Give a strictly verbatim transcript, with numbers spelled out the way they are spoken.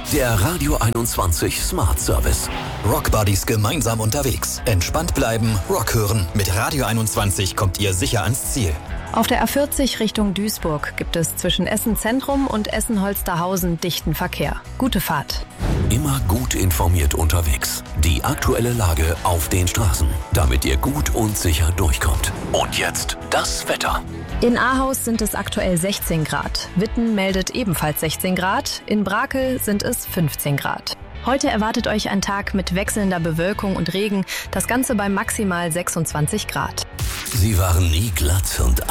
Der Radio einundzwanzig Smart Service. Rockbuddies gemeinsam unterwegs. Entspannt bleiben, Rock hören. Mit Radio einundzwanzig kommt ihr sicher ans Ziel. Auf der A vierzig Richtung Duisburg gibt es zwischen Essen Zentrum und Essen-Holsterhausen dichten Verkehr. Gute Fahrt. Immer gut informiert unterwegs. Die aktuelle Lage auf den Straßen, damit ihr gut und sicher durchkommt. Und jetzt das Wetter. In Ahaus sind es aktuell sechzehn Grad. Witten meldet ebenfalls sechzehn Grad. In Brakel sind es fünfzehn Grad. Heute erwartet euch ein Tag mit wechselnder Bewölkung und Regen. Das Ganze bei maximal sechsundzwanzig Grad. Sie waren nie glatt und